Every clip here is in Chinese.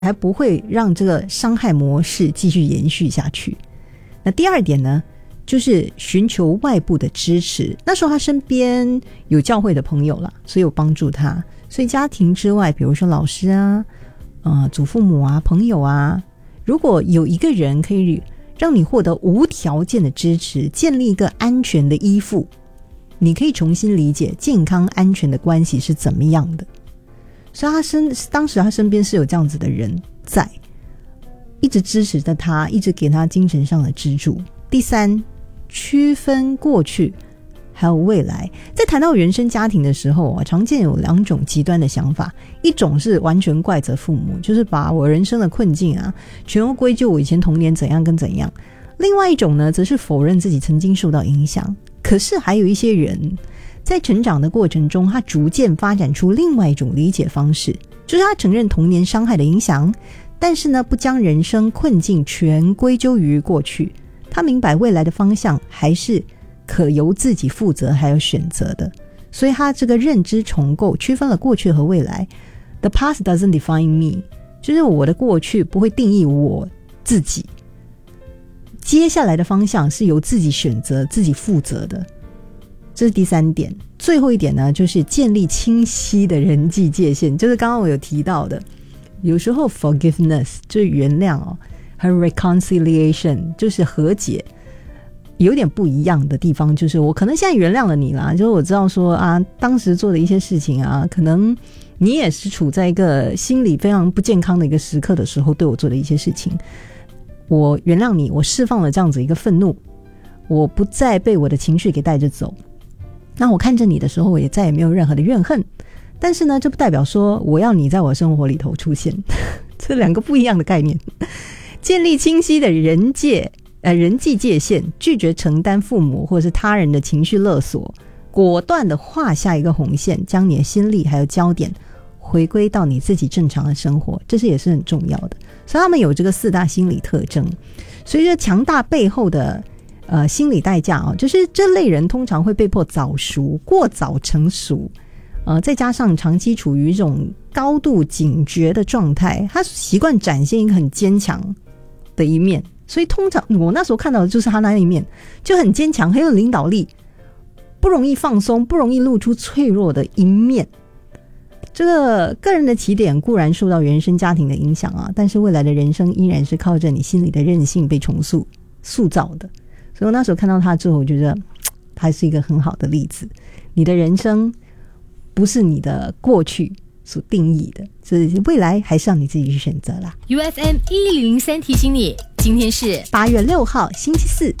还不会让这个伤害模式继续延续下去。那第二点呢，就是寻求外部的支持。那时候他身边有教会的朋友啦，所以有帮助他。所以家庭之外，比如说老师啊、祖父母啊、朋友啊，如果有一个人可以让你获得无条件的支持，建立一个安全的依附，你可以重新理解健康安全的关系是怎么样的。所以当时他身边是有这样子的人在，一直支持着他，一直给他精神上的支柱。第三，区分过去还有未来。在谈到原生家庭的时候常见有两种极端的想法，一种是完全怪责父母，就是把我人生的困境全都归咎我以前童年怎样跟怎样。另外一种呢，则是否认自己曾经受到影响。可是还有一些人在成长的过程中，他逐渐发展出另外一种理解方式，就是他承认童年伤害的影响，但是呢，不将人生困境全归咎于过去。他明白未来的方向还是可由自己负责还有选择的。所以他这个认知重构区分了过去和未来。 The past doesn't define me， 就是我的过去不会定义我自己，接下来的方向是由自己选择自己负责的。这是第三点。最后一点呢，就是建立清晰的人际界限，就是刚刚我有提到的，有时候 forgiveness 就是原谅和 reconciliation 就是和解有点不一样的地方，就是我可能现在原谅了你啦，就是我知道说当时做的一些事情可能你也是处在一个心理非常不健康的一个时刻的时候对我做的一些事情，我原谅你，我释放了这样子一个愤怒，我不再被我的情绪给带着走。那我看着你的时候，我也再也没有任何的怨恨，但是呢，这不代表说我要你在我生活里头出现这两个不一样的概念。建立清晰的人际界限，拒绝承担父母或是他人的情绪勒索，果断的画下一个红线，将你的心力还有焦点回归到你自己正常的生活，这是也是很重要的。所以他们有这个4大心理特征。所以这强大背后的心理代价就是这类人通常会被迫早熟，过早成熟，再加上长期处于一种高度警觉的状态，他习惯展现一个很坚强的一面。所以通常我那时候看到的就是他那一面，就很坚强，很有领导力，不容易放松，不容易露出脆弱的一面。这个个人的起点固然受到原生家庭的影响但是未来的人生依然是靠着你心里的韧性被重塑造的。所以我那时候看到他之后，我觉得他是一个很好的例子。你的人生不是你的过去所定义的，所以未来还是让你自己去选择啦。 UFM 103提醒你，今天是 8月6号星期四，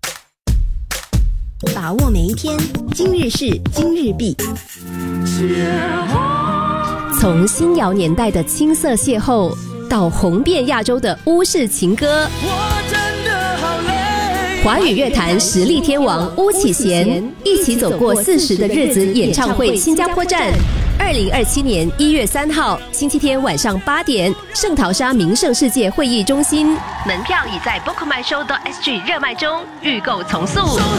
把握每一天，今日事今日毕。 从新谣年代的青涩邂逅，到红遍亚洲的巫式情歌，华语乐坛实力天王巫启贤一起走过40的日子演唱会新加坡站，2027年1月3号星期天晚上8点，圣淘沙名胜世界会议中心，门票已在 bookmyshow.sg 热卖中，预购从速。